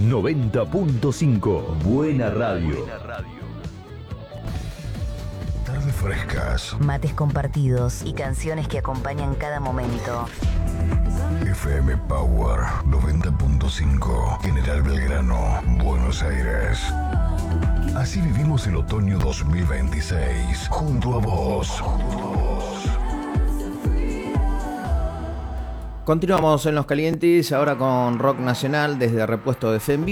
90.5. Buena radio. Tardes frescas. Mates compartidos y canciones que acompañan cada momento. FM Power 90.5. General Belgrano, Buenos Aires. Así vivimos el otoño 2026. Junto a vos. Continuamos en Los Calientes, ahora con rock nacional desde Repuesto de Fe en Vivo.